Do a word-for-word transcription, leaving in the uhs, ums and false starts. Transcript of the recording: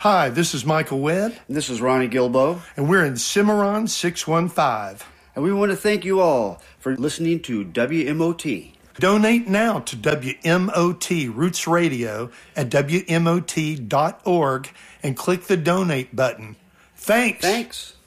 Hi, this is Michael Webb. And this is Ronnie Gilbo. And we're in Cimarron six one five. And we want to thank you all for listening to W M O T. Donate now to W M O T Roots Radio at W M O T dot org and click the donate button. Thanks. Thanks.